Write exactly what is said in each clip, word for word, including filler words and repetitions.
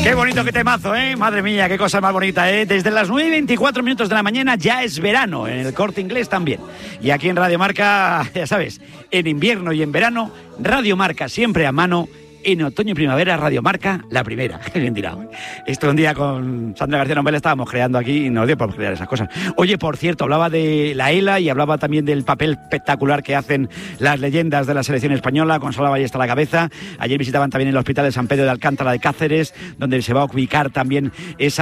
Qué bonito, qué temazo, ¿eh? Madre mía, qué cosa más bonita, ¿eh? Desde las nueve y veinticuatro minutos de la mañana ya es verano, en el Corte Inglés también. Y aquí en Radio Marca, ya sabes, en invierno y en verano, Radio Marca siempre a mano. En otoño y primavera, Radio Marca, la primera. Bien tirado. Esto un día con Sandra García Nombela estábamos creando aquí y nos dio por crear esas cosas. Oye, por cierto, hablaba de la ELA y hablaba también del papel espectacular que hacen las leyendas de la selección española, con Salva Ballesta a la cabeza. Ayer visitaban también el Hospital de San Pedro de Alcántara de Cáceres, donde se va a ubicar también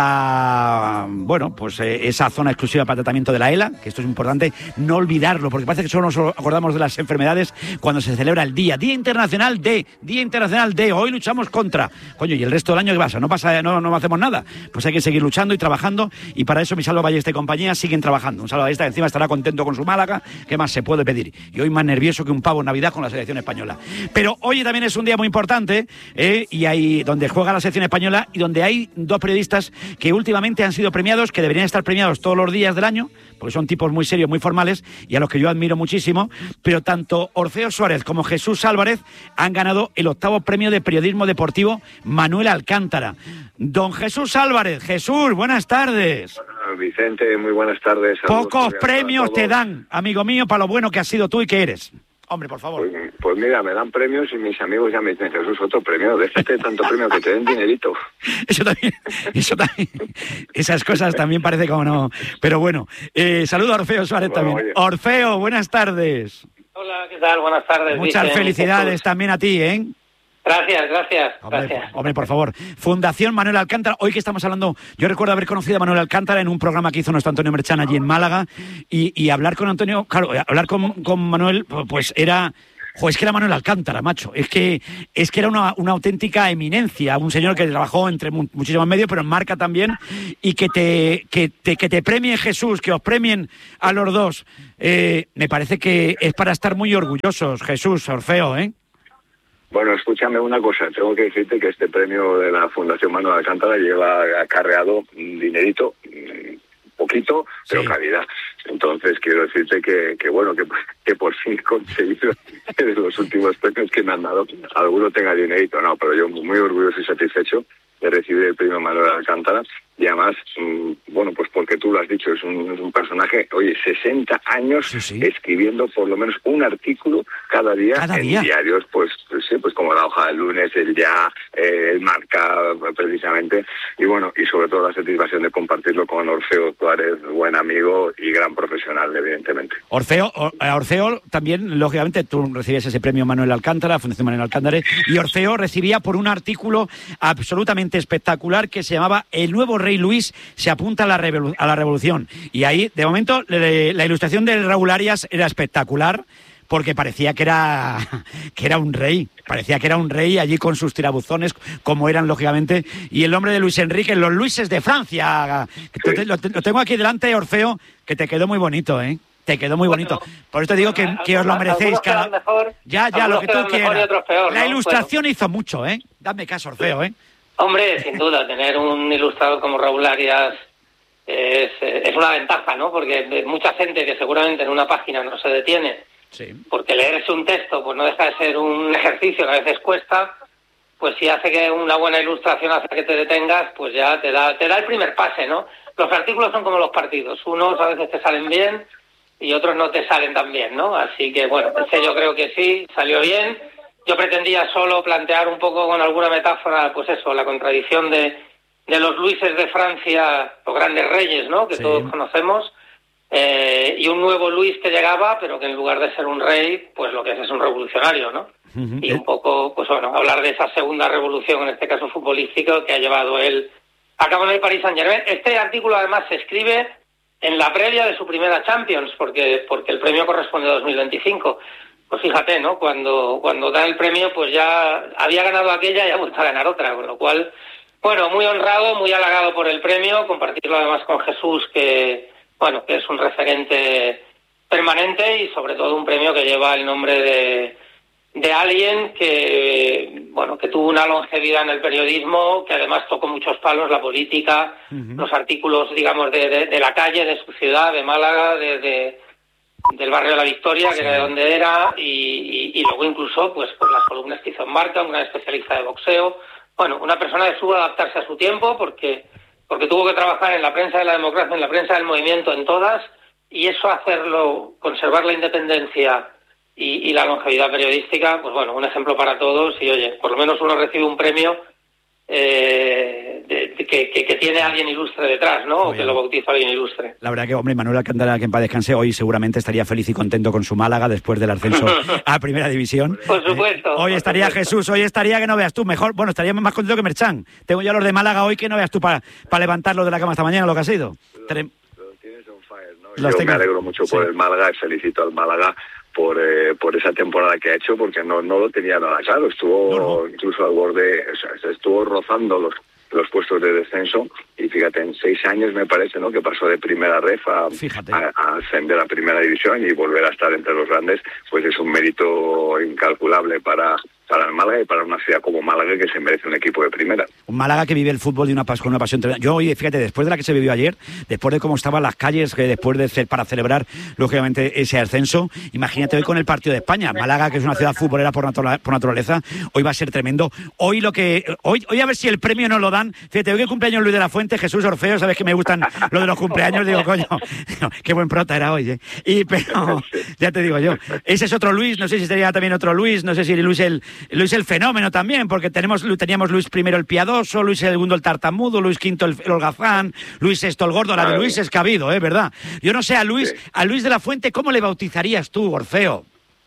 esa, bueno, pues eh, esa zona exclusiva para tratamiento de la ELA, que esto es importante no olvidarlo, porque parece que solo nos acordamos de las enfermedades cuando se celebra el día, Día Internacional de, Día Internacional de hoy luchamos contra, coño, y el resto del año ¿qué pasa? No pasa, no, no hacemos nada, pues hay que seguir luchando y trabajando, y para eso mi Salva Ballesta y compañía siguen trabajando. Un Salva Ballesta que encima estará contento con su Málaga, ¿qué más se puede pedir? Y hoy más nervioso que un pavo en Navidad con la selección española. Pero hoy también es un día muy importante, ¿eh? Y hay donde juega la selección española y donde hay dos periodistas que últimamente han sido premiados, que deberían estar premiados todos los días del año, porque son tipos muy serios, muy formales, y a los que yo admiro muchísimo, pero tanto Orfeo Suárez como Jesús Álvarez han ganado el octavo premio de periodismo deportivo Manuel Alcántara. Don Jesús Álvarez, Jesús, buenas tardes. Vicente, muy buenas tardes. Pocos premios te dan, amigo mío, para lo bueno que has sido tú y que eres. Hombre, por favor. Pues, pues mira, me dan premios y mis amigos ya me dicen, Jesús, otro premio, déjate tanto premio que te den dinerito. Eso también, eso también, esas cosas también parece como no. Pero bueno, eh, saludo a Orfeo Suárez bueno, también. Oye. Orfeo, buenas tardes. Hola, ¿qué tal? Buenas tardes. Muchas dicen, felicidades Jesús. También a ti, ¿eh? Gracias, gracias, hombre, gracias. Hombre, por favor. Fundación Manuel Alcántara. Hoy que estamos hablando, yo recuerdo haber conocido a Manuel Alcántara en un programa que hizo nuestro Antonio Merchan allí en Málaga, y, y hablar con Antonio, claro, hablar con, con Manuel, pues era... Jo, es que era Manuel Alcántara, macho. Es que es que era una, una auténtica eminencia, un señor que trabajó entre mu- muchísimos medios, pero en Marca también, y que te, que te, que te premie Jesús, que os premien a los dos. Eh, me parece que es para estar muy orgullosos, Jesús, Orfeo, ¿eh? Bueno, escúchame una cosa, tengo que decirte que este premio de la Fundación Manuel Alcántara lleva acarreado un dinerito, poquito, pero sí. Calidad. Entonces quiero decirte que, que bueno, que, que por fin he conseguido de los últimos premios que me han dado, alguno tenga dinerito, no, pero yo muy orgulloso y satisfecho de recibir el premio Manuel Alcántara, y además, mmm, bueno, pues porque tú lo has dicho, es un, es un personaje, oye, sesenta años sí, sí. escribiendo por lo menos un artículo cada día ¿Cada en día? diarios, pues, pues sí, pues como La Hoja del Lunes, el Ya, eh, el Marca, precisamente, y bueno, y sobre todo la satisfacción de compartirlo con Orfeo Suárez, buen amigo y gran profesional, evidentemente. Orfeo, Orfeo también, lógicamente, tú recibías ese premio Manuel Alcántara, Fundación Manuel Alcántara, y Orfeo recibía por un artículo absolutamente espectacular que se llamaba El nuevo Rey Luis se apunta a la, revolu- a la revolución. Y ahí, de momento, le, la ilustración de Raúl Arias era espectacular, porque parecía que era, que era un rey, parecía que era un rey allí con sus tirabuzones, como eran, lógicamente, y el nombre de Luis Enrique, los Luises de Francia. Sí. Lo, lo tengo aquí delante, Orfeo, que te quedó muy bonito, ¿eh? Te quedó muy bonito. Por eso te digo que, que os lo merecéis. Cada... Mejor, ya, ya, lo que tú quieras. Peor, la ¿no? ilustración Bueno. hizo mucho, ¿eh? Dame caso, Orfeo, ¿eh? Hombre, sin duda, tener un ilustrador como Raúl Arias es, es una ventaja, ¿no? Porque mucha gente que seguramente en una página no se detiene, sí. porque leerse un texto pues no deja de ser un ejercicio que a veces cuesta, pues si hace que una buena ilustración hace que te detengas, pues ya te da, te da el primer pase, ¿no? Los artículos son como los partidos, unos a veces te salen bien y otros no te salen tan bien, ¿no? Así que, bueno, este yo creo que sí, salió bien. Yo pretendía solo plantear un poco con alguna metáfora, pues eso, la contradicción de, de los Luises de Francia, los grandes reyes, ¿no?, que sí. todos conocemos, eh, y un nuevo Luis que llegaba, pero que en lugar de ser un rey, pues lo que es es un revolucionario, ¿no? Uh-huh. Y un poco, pues bueno, hablar de esa segunda revolución, en este caso futbolística, que ha llevado él a cabo en el Paris Saint-Germain. Este artículo además se escribe en la previa de su primera Champions, porque, porque el premio corresponde a dos mil veinticinco. Pues fíjate, ¿no? Cuando cuando da el premio, pues ya había ganado aquella y ha vuelto a ganar otra, con lo cual, bueno, muy honrado, muy halagado por el premio, compartirlo además con Jesús, que, bueno, que es un referente permanente y sobre todo un premio que lleva el nombre de, de alguien que, bueno, que tuvo una longevidad en el periodismo, que además tocó muchos palos, la política, uh-huh. los artículos, digamos, de, de, de la calle, de su ciudad, de Málaga, de... de del barrio de la Victoria, que sí. era de donde era, y, y, y luego incluso pues, pues las columnas que hizo en Marca, una especialista de boxeo, bueno, una persona que supo adaptarse a su tiempo porque, porque tuvo que trabajar en la prensa de la democracia, en la prensa del movimiento, en todas, y eso hacerlo, conservar la independencia y, y la longevidad periodística, pues bueno, un ejemplo para todos y oye, por lo menos uno recibe un premio eh, de, de, que, que, que tiene alguien ilustre detrás, ¿no? O que lo bautiza alguien ilustre. La verdad que, hombre, Manuel Alcántara, que en paz descanse, hoy seguramente estaría feliz y contento con su Málaga después del ascenso a Primera División. Por supuesto. Eh, hoy por estaría supuesto. Jesús, hoy estaría que no veas tú, mejor, bueno, estaría más contento que Merchan. Tengo ya los de Málaga hoy que no veas tú para pa levantarlo de la cama esta mañana, lo que ha sido. Lo, Tre- lo tienes on fire, ¿no? Los Yo tengo... me alegro mucho por sí. el Málaga y felicito al Málaga por eh, por esa temporada que ha hecho, porque no no lo tenía nada claro, estuvo no, no. incluso al borde, o sea, estuvo rozando los los puestos de descenso y fíjate, en seis años me parece, ¿no?, que pasó de primera ref a, a, a ascender a primera división y volver a estar entre los grandes, pues es un mérito incalculable para para el Málaga y para una ciudad como Málaga que se merece un equipo de primera. Un Málaga que vive el fútbol de una, con una pasión tremenda. Yo hoy, fíjate, después de la que se vivió ayer, después de cómo estaban las calles, que después de para celebrar, lógicamente, ese ascenso, imagínate hoy con el partido de España. Málaga, que es una ciudad futbolera por, natura, por naturaleza, hoy va a ser tremendo. Hoy lo que hoy hoy a ver si el premio nos lo dan. Fíjate, hoy que cumpleaños Luis de la Fuente, Jesús Orfeo, sabes que me gustan lo de los cumpleaños, digo, coño, qué buen prota era hoy, ¿eh? Y pero, ya te digo yo, ese es otro Luis, no sé si sería también otro Luis, no sé si Luis el Luis el fenómeno también, porque tenemos teníamos Luis primero el piadoso, Luis segundo el tartamudo, Luis quinto el, el holgazán, Luis sexto el gordo, la de Luis es cabido, ¿eh? ¿Verdad? Yo no sé, a Luis, a Luis de la Fuente, ¿cómo le bautizarías tú, Orfeo?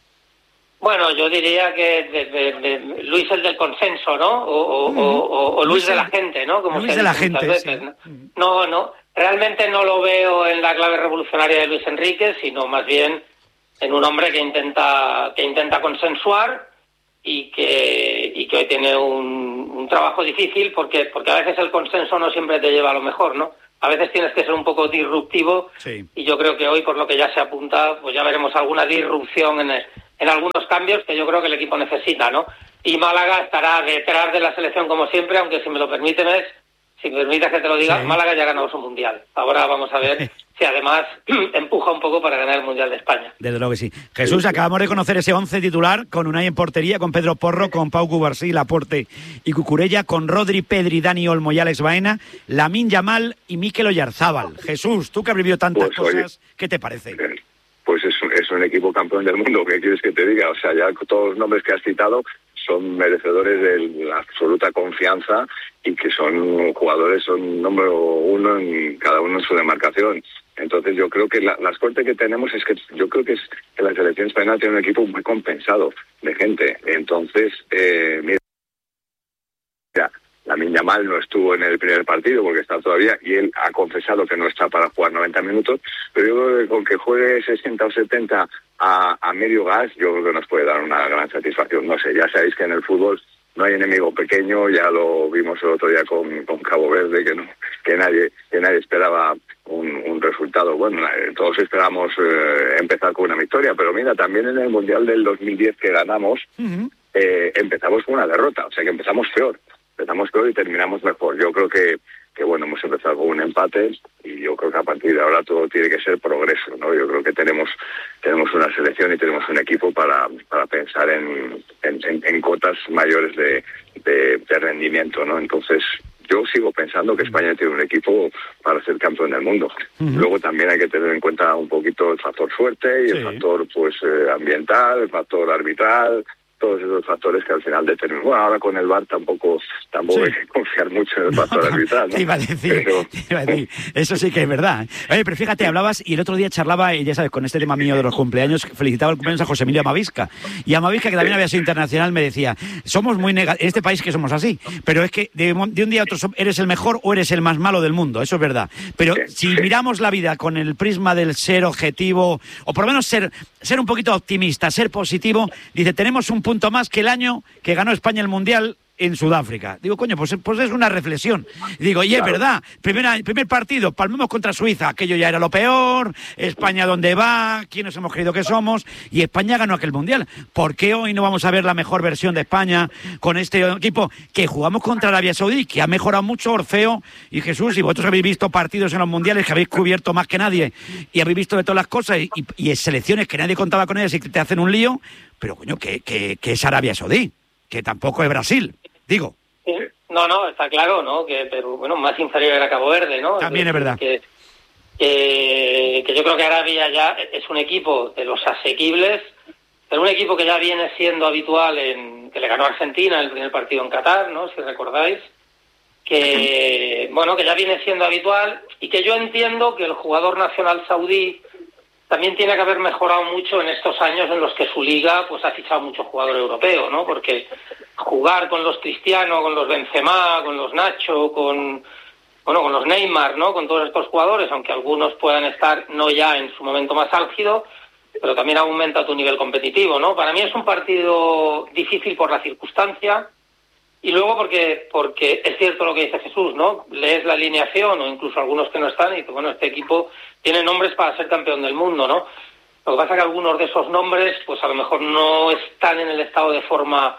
Bueno, yo diría que de, de, de Luis el del consenso, ¿no? O, o, uh-huh. o, o Luis, Luis de la gente, ¿no? Como Luis se de la dice gente, muchas veces, sí. ¿no? No, no, realmente no lo veo en la clave revolucionaria de Luis Enrique, sino más bien en un hombre que intenta que intenta consensuar y que y que hoy tiene un, un trabajo difícil porque porque a veces el consenso no siempre te lleva a lo mejor, ¿no? A veces tienes que ser un poco disruptivo sí. Y yo creo que hoy, por lo que ya se apunta, pues ya veremos alguna disrupción en, el, en algunos cambios que yo creo que el equipo necesita, ¿no? Y Málaga estará detrás de la selección como siempre, aunque si me lo permiten es, si me permites que te lo diga, sí. Málaga ya ha ganado su Mundial. Ahora vamos a ver si además empuja un poco para ganar el Mundial de España. Desde luego que sí. Jesús, acabamos de conocer ese once titular con Unai en portería, con Pedro Porro, con Pau Cubarsí, Laporte y Cucurella, con Rodri, Pedri, Dani Olmo y Alex Baena, Lamine Yamal y Mikel Oyarzábal. Jesús, tú que has vivido tantas pues, cosas, oye, ¿qué te parece? Pues es un, es un equipo campeón del mundo, ¿qué quieres que te diga? O sea, ya todos los nombres que has citado son merecedores de la absoluta confianza y que son jugadores, son número uno en cada uno en su demarcación. Entonces yo creo que la, la suerte que tenemos es que yo creo que, es, que la selección española tiene un equipo muy compensado de gente. Entonces, eh, mira, Lamine Yamal no estuvo en el primer partido porque está todavía y él ha confesado que no está para jugar noventa minutos, pero yo creo que con que juegue sesenta o setenta a, a medio gas, yo creo que nos puede dar una gran satisfacción. No sé, ya sabéis que en el fútbol no hay enemigo pequeño, ya lo vimos el otro día con, con Cabo Verde, que no, que nadie, que nadie esperaba un, un resultado. Bueno, todos esperamos eh, empezar con una victoria, pero mira, también en el Mundial del dos mil diez que ganamos, uh-huh. eh, empezamos con una derrota, o sea que empezamos peor. Empezamos peor y terminamos mejor. Yo creo que, que bueno, hemos empezado con un empate y yo creo que a partir de ahora todo tiene que ser progreso, ¿no? Yo creo que tenemos tenemos una selección y tenemos un equipo para para pensar en en, en, en cotas mayores de, de, de rendimiento, ¿no? Entonces, yo sigo pensando que España tiene un equipo para ser campeón del mundo. Uh-huh. Luego también hay que tener en cuenta un poquito el factor suerte y sí. el factor pues eh, ambiental, el factor arbitral, todos esos factores que al final determinan. Bueno, ahora con el V A R tampoco tampoco sí. hay que confiar mucho en el factor no, arbitral, ¿no? Te iba a decir, pero... te iba a decir, eso sí que es verdad. Oye, pero fíjate, hablabas y el otro día charlaba, y ya sabes, con este tema mío de los cumpleaños, felicitaba el cumpleaños a José Emilio Amavisca. Y Amavisca, que también había sido internacional, me decía, somos muy negativos, en este país que somos así, pero es que de, de un día a otro eres el mejor o eres el más malo del mundo, eso es verdad. Pero si miramos la vida con el prisma del ser objetivo, o por lo menos ser, ser un poquito optimista, ser positivo, dice, tenemos un punto más que el año que ganó España el Mundial en Sudáfrica. Digo, coño, pues, pues es una reflexión. Digo, y es claro. verdad, Primera, primer partido, palmemos contra Suiza, aquello ya era lo peor, España dónde va, quiénes hemos creído que somos, y España ganó aquel Mundial. ¿Por qué hoy no vamos a ver la mejor versión de España con este equipo que jugamos contra Arabia Saudí, que ha mejorado mucho Orfeo y Jesús, y vosotros habéis visto partidos en los Mundiales que habéis cubierto más que nadie, y habéis visto de todas las cosas, y, y, y selecciones que nadie contaba con ellas y que te hacen un lío, pero coño, que, que, que es Arabia Saudí, que tampoco es Brasil. Digo. Sí, No, no, está claro, ¿no? Que Perú, bueno, más inferior era Cabo Verde, ¿no? También es, es verdad. Que, que, que yo creo que Arabia ya es un equipo de los asequibles, pero un equipo que ya viene siendo habitual, en que le ganó a Argentina en el primer partido en Qatar, ¿no? Si recordáis. Que, bueno, que ya viene siendo habitual y que yo entiendo que el jugador nacional saudí también tiene que haber mejorado mucho en estos años en los que su liga pues ha fichado mucho jugador europeo, ¿no? Porque jugar con los Cristiano, con los Benzema, con los Nacho, con bueno, con los Neymar, ¿no? Con todos estos jugadores, aunque algunos puedan estar no ya en su momento más álgido, pero también aumenta tu nivel competitivo, ¿no? Para mí es un partido difícil por la circunstancia y luego porque porque es cierto lo que dice Jesús, ¿no? Lees la alineación o incluso algunos que no están y dices, bueno, este equipo tiene nombres para ser campeón del mundo, ¿no? Lo que pasa es que algunos de esos nombres pues a lo mejor no están en el estado de forma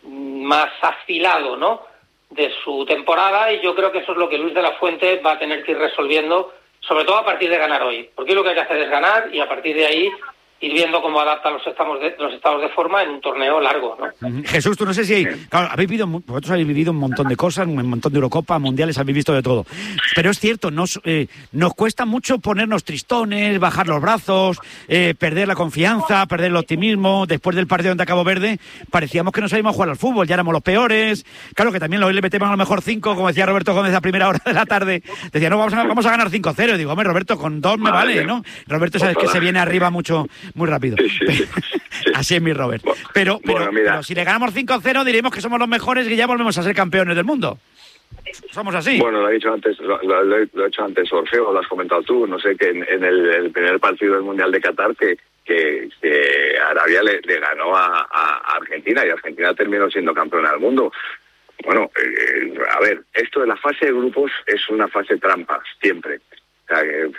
más afilado, ¿no? De su temporada, y yo creo que eso es lo que Luis de la Fuente va a tener que ir resolviendo, sobre todo a partir de ganar hoy, porque lo que hay que hacer es ganar y a partir de ahí ir viendo cómo adaptan los estados de, los estados de forma en un torneo largo, ¿no? Jesús, tú no sé si... Claro, habéis vivido, vosotros habéis vivido un montón de cosas, un montón de Eurocopa, mundiales, habéis visto de todo. Pero es cierto, nos, eh, nos cuesta mucho ponernos tristones, bajar los brazos, eh, perder la confianza, perder el optimismo. Después del partido ante Cabo Verde, parecíamos que no sabíamos jugar al fútbol, ya éramos los peores. Claro que también hoy le metemos a lo mejor cinco, como decía Roberto Gómez a primera hora de la tarde. Decía, no, vamos a, vamos a ganar cinco cero. Digo, hombre, Roberto, con dos me vale, ¿no? Roberto, sabes que se viene arriba mucho... muy rápido. Sí, sí, sí, sí. Así es mi Robert. Pero, pero, bueno, pero si le ganamos cinco cero diremos que somos los mejores y ya volvemos a ser campeones del mundo. Somos así. Bueno, lo he dicho antes, lo, lo, lo he hecho antes Orfeo, lo has comentado tú, no sé, que en, en el, el primer partido del Mundial de Qatar que, que, que Arabia le, le ganó a, a Argentina y Argentina terminó siendo campeona del mundo. Bueno, eh, a ver, esto de la fase de grupos es una fase trampa, siempre. O sea, que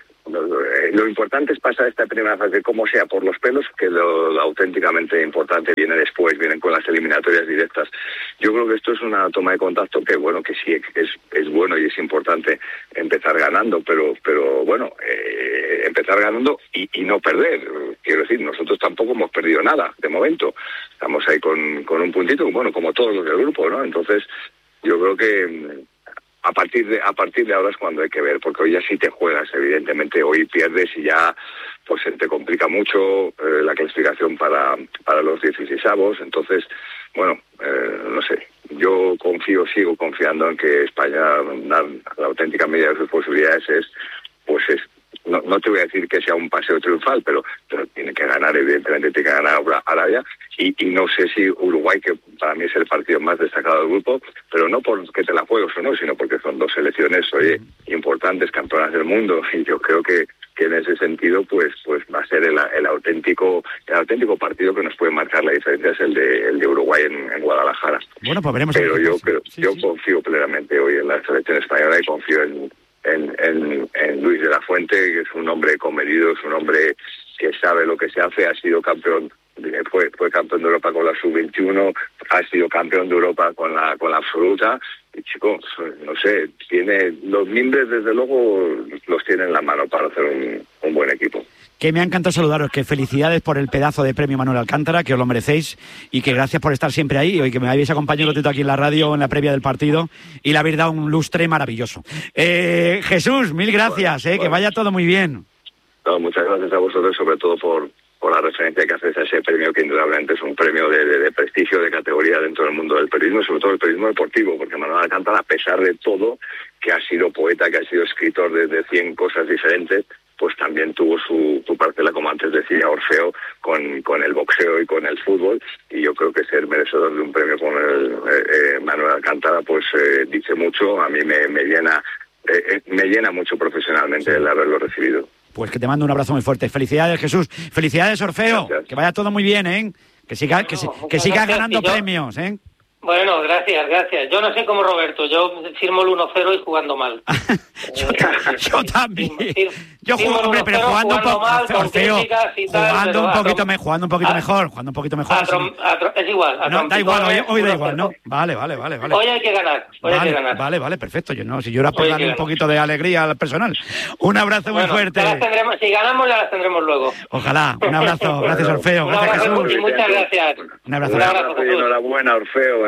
lo importante es pasar esta primera fase como sea por los pelos, que lo, lo auténticamente importante viene después, vienen con las eliminatorias directas. Yo creo que esto es una toma de contacto que bueno, que sí es, es bueno y es importante empezar ganando, pero pero bueno, eh, empezar ganando y, y no perder. Quiero decir, nosotros tampoco hemos perdido nada de momento, estamos ahí con, con un puntito, bueno, como todos los del grupo, ¿no? Entonces yo creo que A partir de a partir de ahora es cuando hay que ver, porque hoy ya sí te juegas, evidentemente hoy pierdes y ya pues se te complica mucho eh, la clasificación para para los dieciseisavos, entonces, bueno, eh, no sé, yo confío, sigo confiando en que España, la, la auténtica medida de sus posibilidades es, pues es, no, no te voy a decir que sea un paseo triunfal, pero, pero tiene que ganar, evidentemente tiene que ganar Arabia, y, y no sé si Uruguay, que para mí es el partido más destacado del grupo, pero no porque te la juegues o no, sino porque son dos selecciones, oye, importantes, campeonas del mundo, y yo creo que, que en ese sentido, pues, pues va a ser el, el auténtico, el auténtico partido que nos puede marcar la diferencia, es el de, el de Uruguay en, en Guadalajara. Bueno, pues veremos. Pero yo creo, sí, yo sí. confío plenamente hoy en la selección española y confío en En, en, en Luis de la Fuente, que es un hombre comedido, es un hombre que sabe lo que se hace, ha sido campeón, fue fue campeón de Europa con la sub veintiuno, ha sido campeón de Europa con la con la absoluta, y chicos, no sé, tiene los mimbres desde luego los tiene en la mano para hacer un, un buen equipo. Que me ha encantado saludaros, que felicidades por el pedazo de premio Manuel Alcántara, que os lo merecéis, y que gracias por estar siempre ahí, y que me habéis acompañado tanto aquí en la radio, en la previa del partido, y le habéis dado un lustre maravilloso. Eh, Jesús, mil gracias, bueno, eh, bueno. Que vaya todo muy bien. No, muchas gracias a vosotros, sobre todo por, por la referencia que hacéis a ese premio, que indudablemente es un premio de, de, de prestigio, de categoría dentro del mundo del periodismo, sobre todo el periodismo deportivo, porque Manuel Alcántara, a pesar de todo, que ha sido poeta, que ha sido escritor de, de cien cosas diferentes, pues también tuvo su, su parcela, como antes decía Orfeo, con, con el boxeo y con el fútbol, y yo creo que ser merecedor de un premio como el eh, eh, Manuel Alcántara, pues eh, dice mucho, a mí me, me llena eh, eh, me llena mucho profesionalmente, sí, el haberlo recibido. Pues que te mando un abrazo muy fuerte. Felicidades, Jesús. Felicidades, Orfeo. Gracias. Que vaya todo muy bien, ¿eh? Que siga, que, no, que sigas ganando yo... premios, ¿eh? Bueno, gracias, gracias. Yo no sé cómo Roberto, yo firmo el uno cero y jugando mal. yo, yo también. Firmo, yo juego, hombre, pero jugando, jugando un poco feo, jugando un poquito me, jugando un poquito a, mejor, jugando un poquito mejor. A trom, a trom, es igual. A no, da igual, hoy, hoy da igual, ¿no? Vale, vale, vale, vale. Hoy hay que ganar, hoy vale, hay que ganar. Vale, vale, perfecto. Yo no, si yo era por darle un poquito de alegría al personal. Un abrazo bueno, muy fuerte. Las tendremos, si ganamos ya las tendremos luego. Ojalá. Un abrazo. Gracias, Orfeo. Gracias, Jesús. Muchas gracias. Un abrazo. Un abrazo y enhorabuena, Orfeo.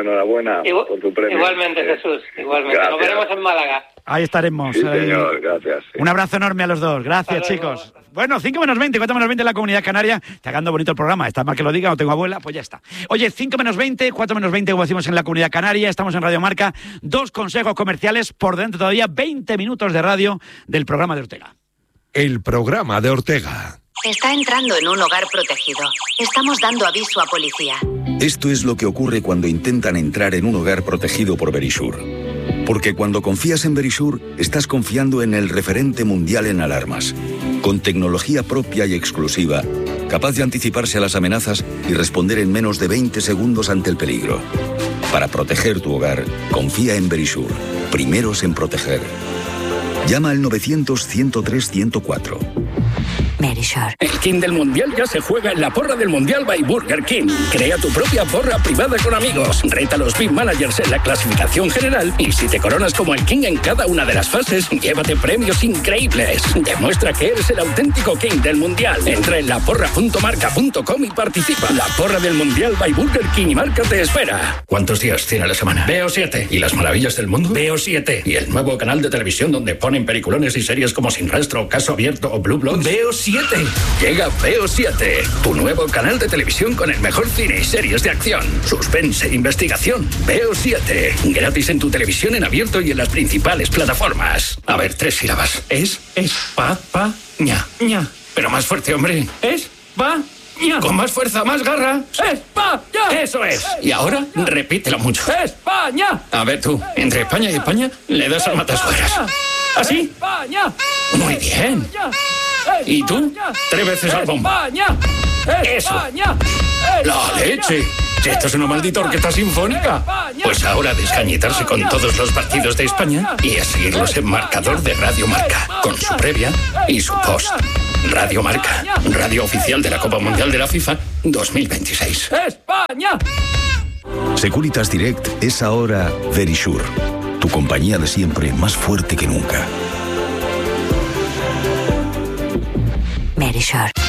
enhorabuena Igual, por tu premio. Igualmente, Jesús, igualmente. Gracias. Nos veremos en Málaga. Ahí estaremos. Sí, señor, gracias. Sí. Un abrazo enorme a los dos. Gracias, chicos. Bueno, cinco menos veinte, cuatro menos veinte en la Comunidad Canaria. Está quedando bonito el programa. Está mal que lo diga, no tengo abuela, pues ya está. Oye, cinco menos veinte, cuatro menos veinte, como decimos en la Comunidad Canaria. Estamos en Radio Marca. Dos consejos comerciales por dentro todavía. veinte minutos de radio del programa de Ortega. El programa de Ortega. Está entrando en un hogar protegido. Estamos dando aviso a policía. Esto es lo que ocurre cuando intentan entrar en un hogar protegido por Verisure. Porque cuando confías en Verisure, estás confiando en el referente mundial en alarmas. Con tecnología propia y exclusiva, capaz de anticiparse a las amenazas y responder en menos de veinte segundos ante el peligro. Para proteger tu hogar, confía en Verisure. Primeros en proteger. Llama al novecientos, ciento tres, ciento cuatro. Verisure. El King del Mundial ya se juega en la porra del Mundial by Burger King. Crea tu propia porra privada con amigos. Reta a los Big Managers en la clasificación general y si te coronas como el King en cada una de las fases, llévate premios increíbles. Demuestra que eres el auténtico King del Mundial. Entra en la porra punto marca punto com y participa. La porra del Mundial by Burger King y Marca te espera. ¿Cuántos días tiene la semana? Veo siete. ¿Y las maravillas del mundo? Veo siete. ¿Y el nuevo canal de televisión donde ponen peliculones y series como Sin Rastro, Caso Abierto o Blue Bloods? Veo siete. Llega Veo siete, tu nuevo canal de televisión con el mejor cine y series de acción, suspense e investigación. Veo siete, gratis en tu televisión en abierto y en las principales plataformas. A ver, tres sílabas. Es, es, pa, pa, ña, ña. Pero más fuerte, hombre. Es, pa, ña. Con más fuerza, más garra. España. Eso es. Y ahora, repítelo mucho. España. A ver tú, entre España y España, le das al matasuegras. ¿Así? España. Muy bien. ¿Y tú? Tres veces al bombo. ¡Eso! ¡La leche! ¿Esto es una maldita orquesta sinfónica? Pues ahora a descañitarse con todos los partidos de España y a seguirlos en marcador de Radio Marca, con su previa y su post. Radio Marca, radio oficial de la Copa Mundial de la FIFA dos mil veintiséis. ¡España! Securitas Direct es ahora Verisure, tu compañía de siempre más fuerte que nunca. Verisure.